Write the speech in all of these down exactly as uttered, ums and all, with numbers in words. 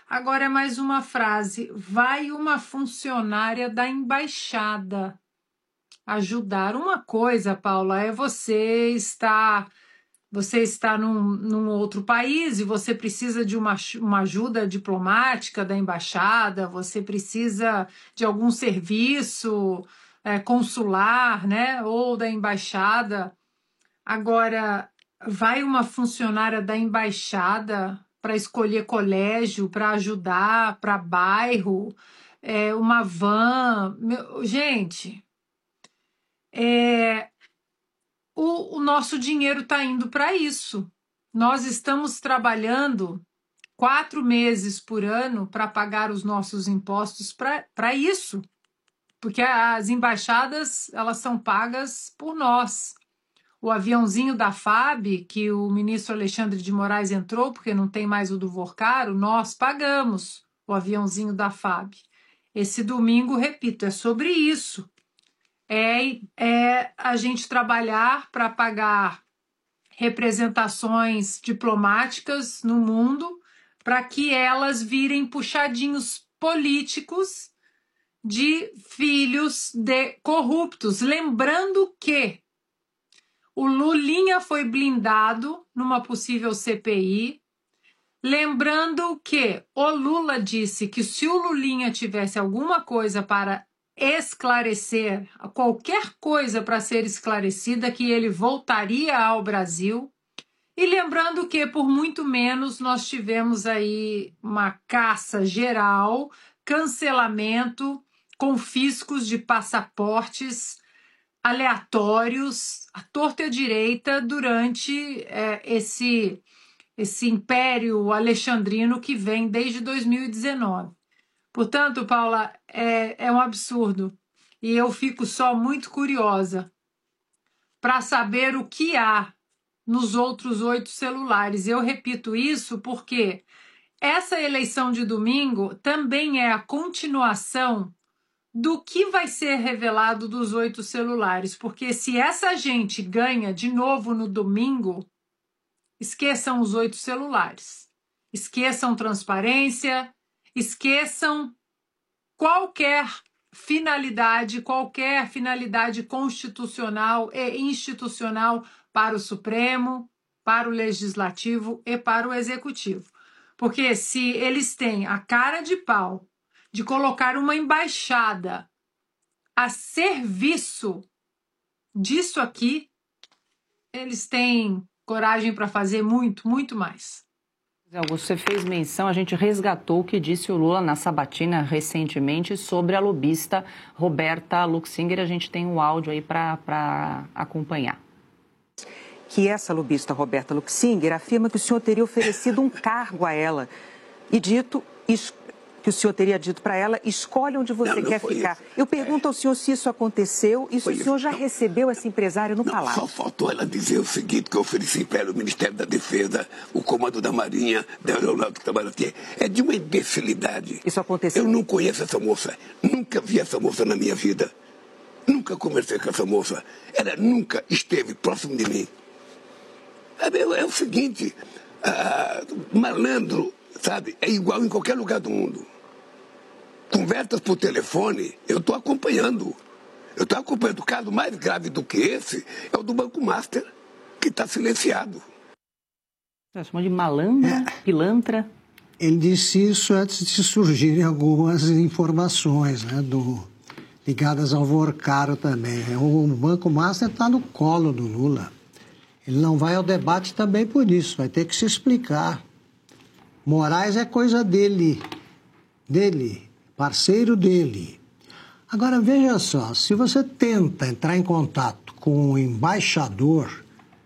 Agora é mais uma frase. Vai uma funcionária da embaixada ajudar. Uma coisa, Paula, é você estar, você está num, num outro país e você precisa de uma, uma ajuda diplomática da embaixada, você precisa de algum serviço é, consular, né, ou da embaixada. Agora, vai uma funcionária da embaixada para escolher colégio, para ajudar, para bairro, é, uma van. Meu, gente, é, o, o nosso dinheiro está indo para isso. Nós estamos trabalhando quatro meses por ano para pagar os nossos impostos para isso, porque as embaixadas elas são pagas por nós. O aviãozinho da F A B, que o ministro Alexandre de Moraes entrou, porque não tem mais o do Vorcaro, nós pagamos o aviãozinho da F A B. Esse domingo, repito, é sobre isso. É, é a gente trabalhar para pagar representações diplomáticas no mundo para que elas virem puxadinhos políticos de filhos de corruptos. Lembrando que o Lulinha foi blindado numa possível C P I. Lembrando que o Lula disse que se o Lulinha tivesse alguma coisa para esclarecer, qualquer coisa para ser esclarecida, que ele voltaria ao Brasil. E lembrando que por muito menos nós tivemos aí uma caça geral, cancelamento, confiscos de passaportes aleatórios, à torta e à direita, durante é, esse, esse império alexandrino que vem desde dois mil e dezenove. Portanto, Paula, é, é um absurdo. E eu fico só muito curiosa para saber o que há nos outros oito celulares. Eu repito isso porque essa eleição de domingo também é a continuação do que vai ser revelado dos oito celulares, porque se essa gente ganha de novo no domingo, esqueçam os oito celulares, esqueçam transparência, esqueçam qualquer finalidade, qualquer finalidade constitucional e institucional para o Supremo, para o Legislativo e para o Executivo. Porque se eles têm a cara de pau de colocar uma embaixada a serviço disso aqui, eles têm coragem para fazer muito, muito mais. Augusto, você fez menção, a gente resgatou o que disse o Lula na sabatina recentemente sobre a lobista Roberta Luxinger. A gente tem um áudio aí para acompanhar. Que essa lobista Roberta Luxinger afirma que o senhor teria oferecido um cargo a ela e dito que o senhor teria dito para ela, escolhe onde você não, não quer ficar. Isso. Eu pergunto é. ao senhor se isso aconteceu e se o senhor isso. já não. recebeu essa empresária no não, palácio. Só faltou ela dizer o seguinte, que eu ofereci para ela o Ministério da Defesa, o Comando da Marinha, da Aeronáutica Itamaraty. É de uma imbecilidade. Isso aconteceu? Eu não conheço essa moça, nunca vi essa moça na minha vida. Nunca conversei com essa moça. Ela nunca esteve próximo de mim. É, é o seguinte, ah, malandro, sabe, é igual em qualquer lugar do mundo. Conversas por telefone, eu estou acompanhando. Eu estou acompanhando. O caso mais grave do que esse é o do Banco Master, que está silenciado. Você chama de malandro, é. pilantra? Ele disse isso antes de surgirem algumas informações, né, do, ligadas ao Vorcaro também. O Banco Master está no colo do Lula. Ele não vai ao debate também por isso, vai ter que se explicar. Moraes é coisa dele, dele. Parceiro dele. Agora, veja só, se você tenta entrar em contato com um embaixador,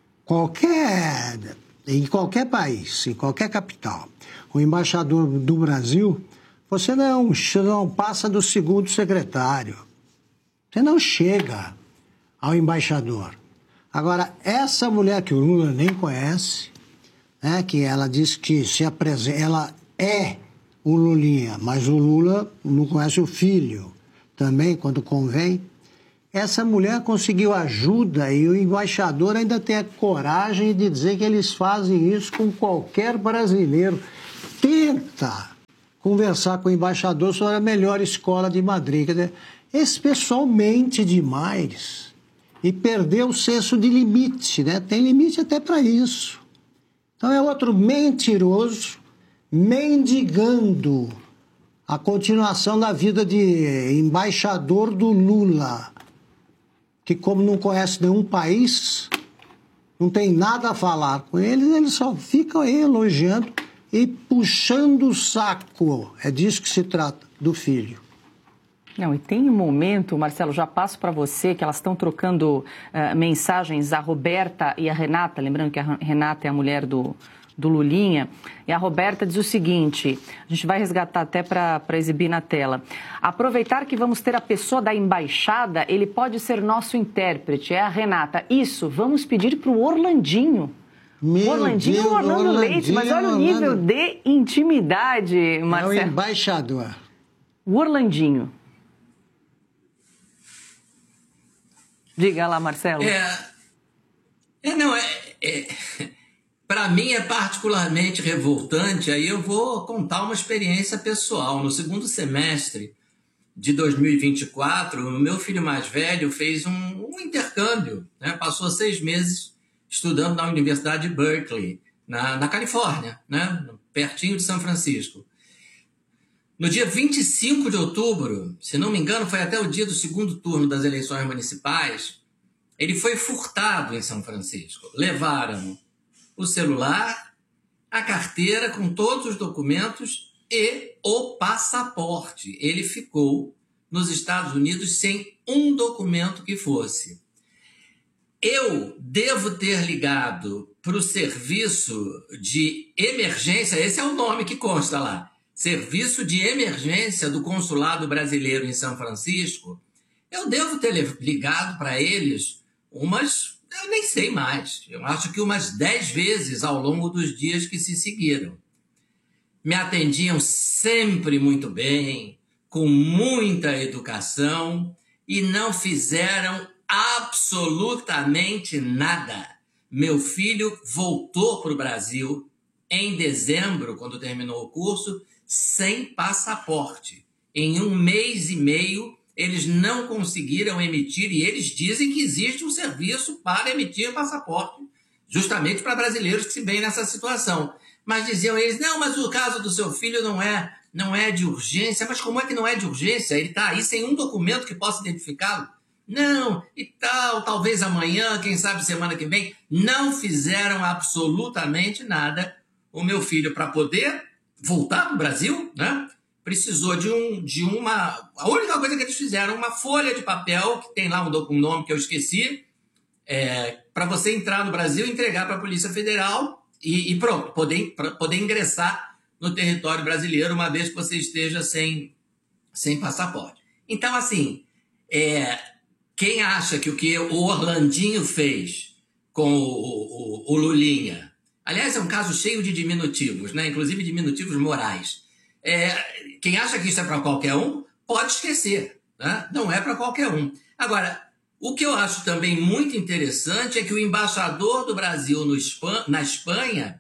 qualquer, em qualquer país, em qualquer capital, o embaixador do Brasil, você não, não passa do segundo secretário. Você não chega ao embaixador. Agora, essa mulher que o Lula nem conhece, né, que ela diz que se apresenta, ela é o Lulinha, mas o Lula não conhece o filho também, quando convém. Essa mulher conseguiu ajuda e o embaixador ainda tem a coragem de dizer que eles fazem isso com qualquer brasileiro. Tenta conversar com o embaixador sobre a melhor escola de Madrid. Quer dizer, esse pessoal mente demais e perdeu o senso de limite, né? Tem limite até para isso. Então é outro mentiroso mendigando a continuação da vida de embaixador do Lula, que como não conhece nenhum país, não tem nada a falar com eles, eles só ficam aí elogiando e puxando o saco. É disso que se trata, do filho. Não, e tem um momento, Marcelo, já passo para você, que elas estão trocando uh, mensagens, a Roberta e a Renata, lembrando que a Renata é a mulher do, do Lulinha, e a Roberta diz o seguinte, a gente vai resgatar até para exibir na tela. Aproveitar que vamos ter a pessoa da embaixada, ele pode ser nosso intérprete, é a Renata. Isso, vamos pedir para o Orlandinho. Meu Orlandinho Deus, ou Orlando Orlandinho, Leite, mas olha o nível Orlando... de intimidade, Marcelo. É o embaixador. O Orlandinho. Diga lá, Marcelo. É, é não, é, é para mim é particularmente revoltante, aí eu vou contar uma experiência pessoal. No segundo semestre de dois mil e vinte e quatro, o meu filho mais velho fez um, um intercâmbio, né? Passou seis meses estudando na Universidade de Berkeley, na, na Califórnia, né? Pertinho de São Francisco. No dia vinte e cinco de outubro, se não me engano, foi até o dia do segundo turno das eleições municipais, ele foi furtado em São Francisco. Levaram o celular, a carteira com todos os documentos e o passaporte. Ele ficou nos Estados Unidos sem um documento que fosse. Eu devo ter ligado para o serviço de emergência, esse é o nome que consta lá, Serviço de Emergência do Consulado Brasileiro em São Francisco. Eu devo ter ligado para eles umas, eu nem sei mais, eu acho que umas dez vezes ao longo dos dias que se seguiram. Me atendiam sempre muito bem, com muita educação e não fizeram absolutamente nada. Meu filho voltou para o Brasil em dezembro, quando terminou o curso, sem passaporte. Em um mês e meio, eles não conseguiram emitir, e eles dizem que existe um serviço para emitir passaporte, justamente para brasileiros que se veem nessa situação. Mas diziam eles, não, mas o caso do seu filho não é, não é de urgência. Mas como é que não é de urgência? Ele está aí sem um documento que possa identificá-lo? Não, e tal, talvez amanhã, quem sabe semana que vem. Não fizeram absolutamente nada. O meu filho, para poder voltar para o Brasil, né, precisou de, um, de uma... A única coisa que eles fizeram, uma folha de papel, que tem lá um, um nome que eu esqueci, é, para você entrar no Brasil, entregar para a Polícia Federal e, e pronto, poder, poder ingressar no território brasileiro uma vez que você esteja sem, sem passaporte. Então, assim, é, quem acha que o que o Orlandinho fez com o, o, o Lulinha... Aliás, é um caso cheio de diminutivos, né? Inclusive diminutivos morais. É, quem acha que isso é para qualquer um, pode esquecer, né? Não é para qualquer um. Agora, o que eu acho também muito interessante é que o embaixador do Brasil no Espan- na Espanha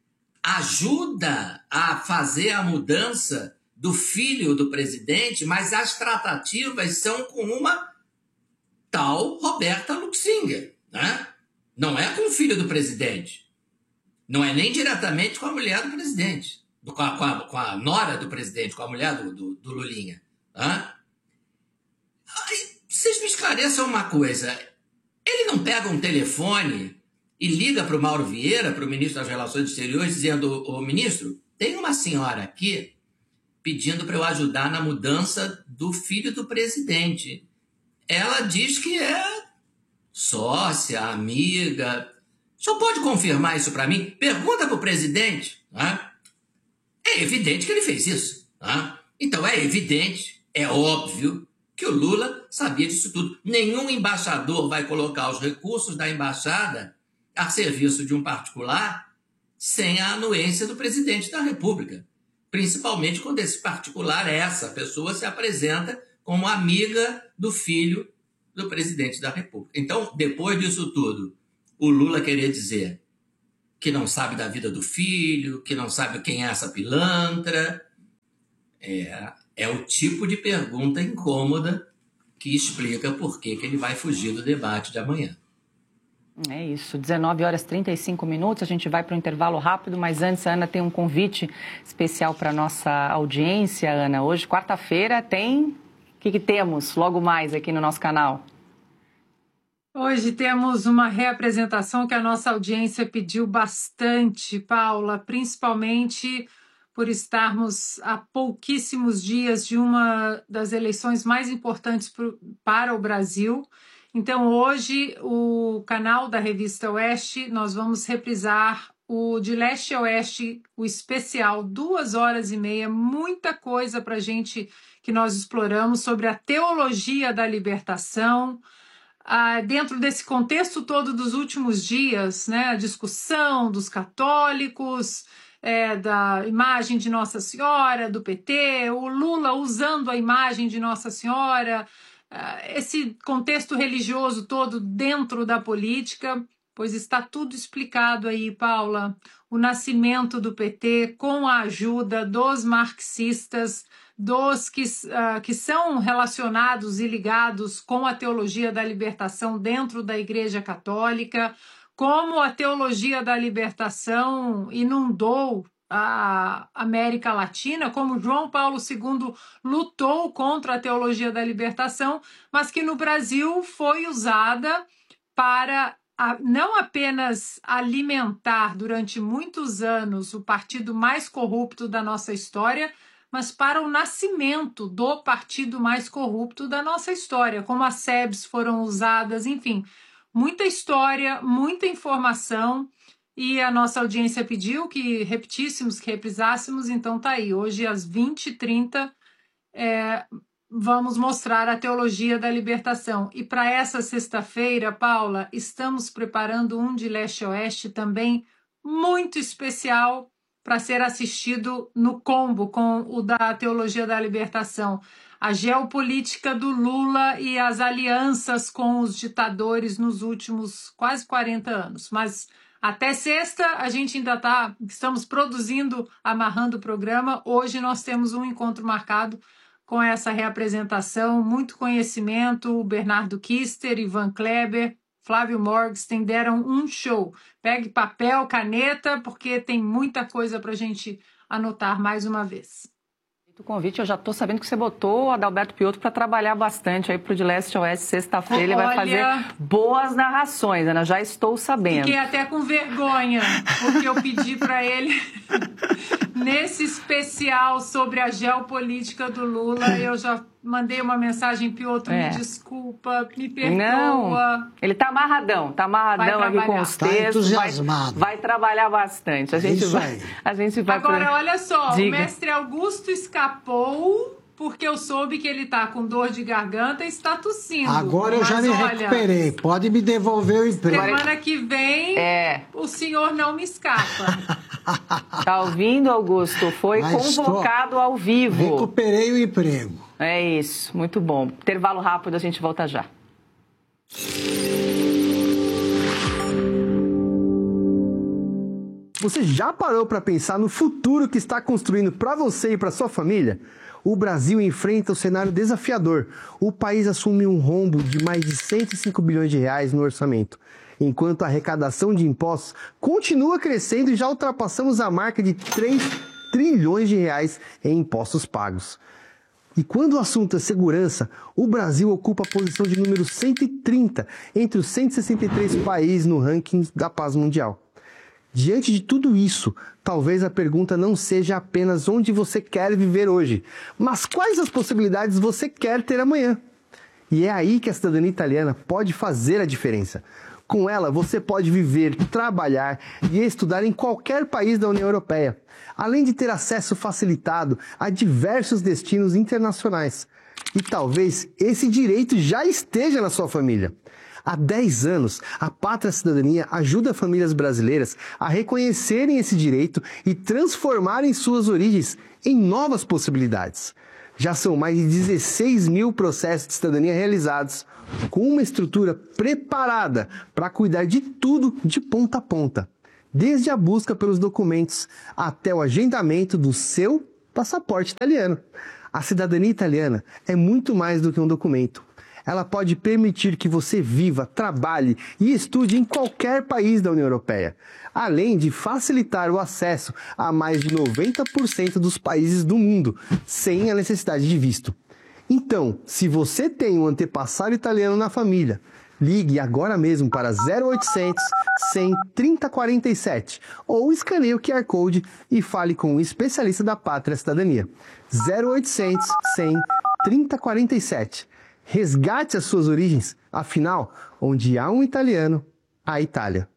ajuda a fazer a mudança do filho do presidente, mas as tratativas são com uma tal Roberta Luxinger, né? Não é com o filho do presidente. Não é nem diretamente com a mulher do presidente, com a, com a, com a nora do presidente, com a mulher do, do, do Lulinha. Hã? Aí, vocês me esclareçam uma coisa. Ele não pega um telefone e liga para o Mauro Vieira, para o ministro das Relações Exteriores, dizendo, ô ministro, tem uma senhora aqui pedindo para eu ajudar na mudança do filho do presidente. Ela diz que é sócia, amiga... O senhor pode confirmar isso para mim? Pergunta para o presidente. Né? É evidente que ele fez isso. Né? Então é evidente, é óbvio, que o Lula sabia disso tudo. Nenhum embaixador vai colocar os recursos da embaixada a serviço de um particular sem a anuência do presidente da República. Principalmente quando esse particular, essa pessoa, se apresenta como amiga do filho do presidente da República. Então, depois disso tudo, o Lula querer dizer que não sabe da vida do filho, que não sabe quem é essa pilantra. É, é o tipo de pergunta incômoda que explica por que que ele vai fugir do debate de amanhã. É isso, dezenove horas e trinta e cinco minutos, a gente vai para o intervalo rápido, mas antes a Ana tem um convite especial para a nossa audiência, Ana. Hoje, quarta-feira, tem... O que, que temos logo mais aqui no nosso canal? Hoje temos uma reapresentação que a nossa audiência pediu bastante, Paula, principalmente por estarmos a pouquíssimos dias de uma das eleições mais importantes para o Brasil. Então, hoje, o canal da Revista Oeste, nós vamos reprisar o De Leste a Oeste, o especial, duas horas e meia, muita coisa para a gente que nós exploramos sobre a teologia da libertação, ah, dentro desse contexto todo dos últimos dias, né, a discussão dos católicos, é, da imagem de Nossa Senhora, do P T, o Lula usando a imagem de Nossa Senhora, esse contexto religioso todo dentro da política, pois está tudo explicado aí, Paula. O nascimento do P T com a ajuda dos marxistas, dos que, uh, que são relacionados e ligados com a teologia da libertação dentro da Igreja Católica, como a teologia da libertação inundou a América Latina, como João Paulo segundo lutou contra a teologia da libertação, mas que no Brasil foi usada para a, não apenas alimentar durante muitos anos o partido mais corrupto da nossa história, mas para o nascimento do partido mais corrupto da nossa história, como as S E Bs foram usadas, enfim, muita história, muita informação. E a nossa audiência pediu que repetíssemos, que reprisássemos, então tá aí. Hoje, às vinte e trinta, é, vamos mostrar a teologia da libertação. E para essa sexta-feira, Paula, estamos preparando um de Leste a Oeste também muito especial para ser assistido no combo com o da teologia da libertação. A geopolítica do Lula e as alianças com os ditadores nos últimos quase quarenta anos. Mas até sexta, a gente ainda está, estamos produzindo, amarrando o programa. Hoje nós temos um encontro marcado com essa reapresentação, muito conhecimento, o Bernardo Kister, Ivan Kleber, Flávio Morgenstern deram um show. Pegue papel, caneta, porque tem muita coisa para a gente anotar mais uma vez. O convite, eu já estou sabendo que você botou o Adalberto Piotto para trabalhar bastante aí para o De Leste a Oeste sexta-feira. Ele vai fazer boas narrações, Ana, já estou sabendo. Fiquei até com vergonha, porque eu pedi para ele, nesse especial sobre a geopolítica do Lula, eu já mandei uma mensagem, Piotto, é. me desculpa, me perdoa. Não, ele está amarradão, está amarradão aqui com os textos. Tá entusiasmado. Vai, vai trabalhar bastante. A gente Isso vai, aí. A gente vai Agora, pra... olha só, Diga. o mestre Augusto escapou porque eu soube que ele está com dor de garganta e está tossindo. Agora eu mas já me olha, recuperei, pode me devolver o emprego. Semana que vem, é. o senhor não me escapa. Tá ouvindo, Augusto? Foi Mas convocado ao vivo. Recuperei o emprego. É isso, muito bom. Intervalo rápido, a gente volta já. Você já parou para pensar no futuro que está construindo para você e para sua família? O Brasil enfrenta um cenário desafiador. O país assume um rombo de mais de cento e cinco bilhões de reais no orçamento, enquanto a arrecadação de impostos continua crescendo e já ultrapassamos a marca de três trilhões de reais em impostos pagos. E quando o assunto é segurança, o Brasil ocupa a posição de número cento e trinta entre os cento e sessenta e três países no ranking da paz mundial. Diante de tudo isso, talvez a pergunta não seja apenas onde você quer viver hoje, mas quais as possibilidades você quer ter amanhã. E é aí que a cidadania italiana pode fazer a diferença. Com ela, você pode viver, trabalhar e estudar em qualquer país da União Europeia, além de ter acesso facilitado a diversos destinos internacionais. E talvez esse direito já esteja na sua família. Há dez anos, a Pátria Cidadania ajuda famílias brasileiras a reconhecerem esse direito e transformarem suas origens em novas possibilidades. Já são mais de dezesseis mil processos de cidadania realizados, com uma estrutura preparada para cuidar de tudo de ponta a ponta, desde a busca pelos documentos até o agendamento do seu passaporte italiano. A cidadania italiana é muito mais do que um documento. Ela pode permitir que você viva, trabalhe e estude em qualquer país da União Europeia, além de facilitar o acesso a mais de noventa por cento dos países do mundo, sem a necessidade de visto. Então, se você tem um antepassado italiano na família, ligue agora mesmo para zero oitocentos, cem, trinta quarenta e sete ou escaneie o Q R Code e fale com um especialista da Pátria Cidadania. zero oitocentos, cem, trinta quarenta e sete. Resgate as suas origens, afinal, onde há um italiano, há Itália.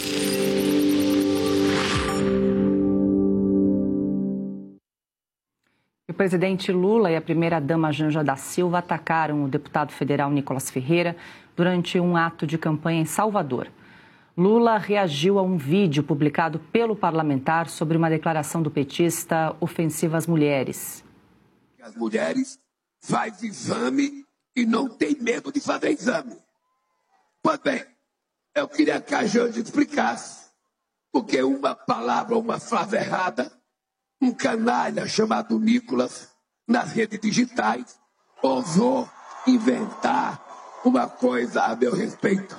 O presidente Lula e a primeira-dama Janja da Silva atacaram o deputado federal Nicolas Ferreira durante um ato de campanha em Salvador. Lula reagiu a um vídeo publicado pelo parlamentar sobre uma declaração do petista ofensiva às mulheres. As mulheres fazem exame e não tem medo de fazer exame. Pois bem, eu queria que a Janja explicasse, porque uma palavra ou uma frase errada, um canalha chamado Nicolas, nas redes digitais, ousou inventar uma coisa a meu respeito.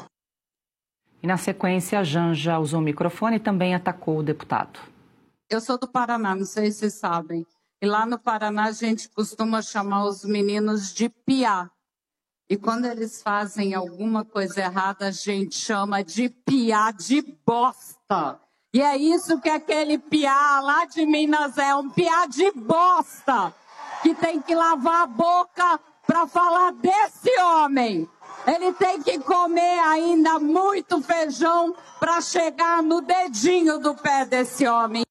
E na sequência, a Janja usou o microfone e também atacou o deputado. Eu sou do Paraná, não sei se vocês sabem. E lá no Paraná a gente costuma chamar os meninos de piá. E quando eles fazem alguma coisa errada, a gente chama de piá de bosta. E é isso que aquele piá lá de Minas é, um piá de bosta, que tem que lavar a boca para falar desse homem. Ele tem que comer ainda muito feijão para chegar no dedinho do pé desse homem.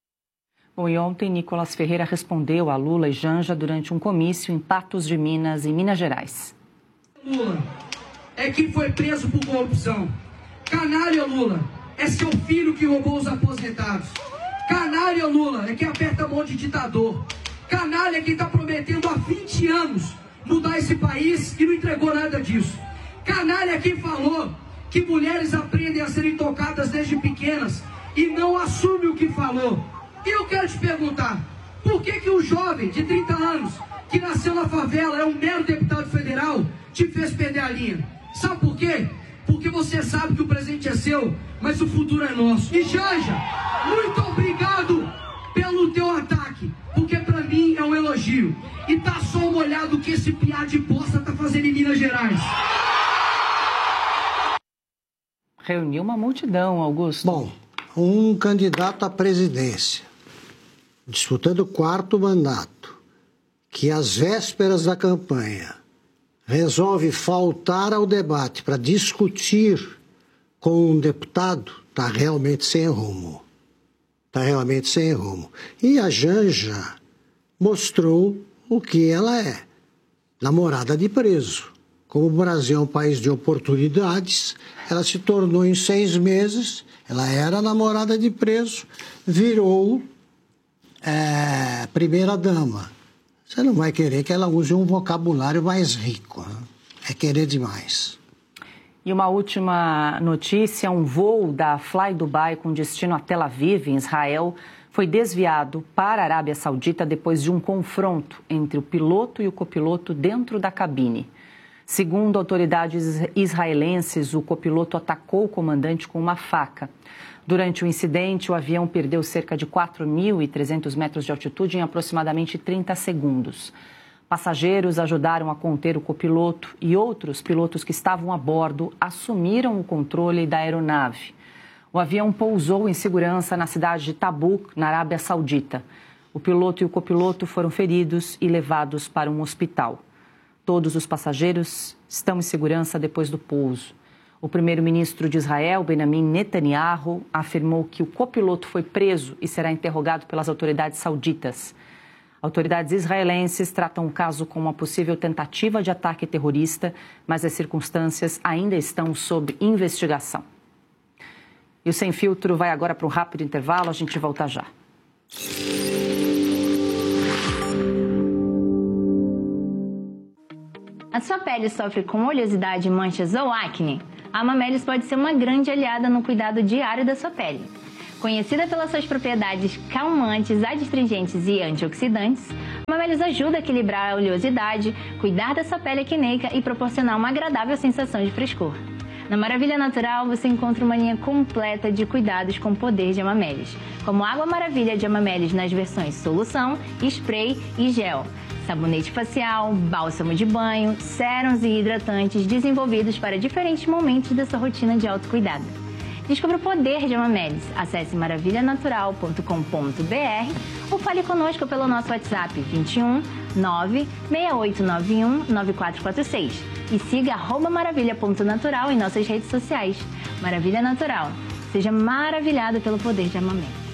Bom, e ontem Nicolas Ferreira respondeu a Lula e Janja durante um comício em Patos de Minas, em Minas Gerais. Lula é quem foi preso por corrupção. Canalha Lula é seu filho que roubou os aposentados. Canalha Lula é quem aperta a mão de ditador. Canalha é quem está prometendo há vinte anos mudar esse país e não entregou nada disso. Canalha é quem falou que mulheres aprendem a serem tocadas desde pequenas e não assume o que falou. E eu quero te perguntar, por que que um jovem de trinta anos que nasceu na favela, é um mero deputado federal, te fez perder a linha? Sabe por quê? Porque você sabe que o presente é seu, mas o futuro é nosso. E Janja, muito obrigado pelo teu ataque, porque pra mim é um elogio. E tá só uma olhada do que esse piá de bosta tá fazendo em Minas Gerais. Reuniu uma multidão, Augusto. Bom, um candidato à presidência, disputando o quarto mandato, que às vésperas da campanha resolve faltar ao debate para discutir com um deputado, está realmente sem rumo. Está realmente sem rumo. E a Janja mostrou o que ela é, namorada de preso. Como o Brasil é um país de oportunidades, ela se tornou em seis meses, ela era namorada de preso, virou é, primeira-dama. Você não vai querer que ela use um vocabulário mais rico, né? É querer demais. E uma última notícia, um voo da Fly Dubai com destino a Tel Aviv, em Israel, foi desviado para a Arábia Saudita depois de um confronto entre o piloto e o copiloto dentro da cabine. Segundo autoridades israelenses, o copiloto atacou o comandante com uma faca. Durante o incidente, o avião perdeu cerca de quatro mil e trezentos metros de altitude em aproximadamente trinta segundos. Passageiros ajudaram a conter o copiloto e outros pilotos que estavam a bordo assumiram o controle da aeronave. O avião pousou em segurança na cidade de Tabuk, na Arábia Saudita. O piloto e o copiloto foram feridos e levados para um hospital. Todos os passageiros estão em segurança depois do pouso. O primeiro-ministro de Israel, Benjamin Netanyahu, afirmou que o copiloto foi preso e será interrogado pelas autoridades sauditas. Autoridades israelenses tratam o caso como uma possível tentativa de ataque terrorista, mas as circunstâncias ainda estão sob investigação. E o Sem Filtro vai agora para um rápido intervalo, a gente volta já. A sua pele sofre com oleosidade, manchas ou acne? A Amamelis pode ser uma grande aliada no cuidado diário da sua pele. Conhecida pelas suas propriedades calmantes, adstringentes e antioxidantes, a Amamélis ajuda a equilibrar a oleosidade, cuidar da sua pele acneica e proporcionar uma agradável sensação de frescor. Na Maravilha Natural, você encontra uma linha completa de cuidados com o poder de Amamélis, como Água Maravilha de Amamélis nas versões solução, spray e gel, sabonete facial, bálsamo de banho, sérums e hidratantes desenvolvidos para diferentes momentos da sua rotina de autocuidado. Descubra o poder de Amamélis. Acesse maravilha natural ponto com ponto b r ou fale conosco pelo nosso WhatsApp vinte e um, nove, seis oito nove um, nove quatro quatro seis e siga arroba maravilha ponto natural em nossas redes sociais. Maravilha Natural. Seja maravilhado pelo poder de Amamélis.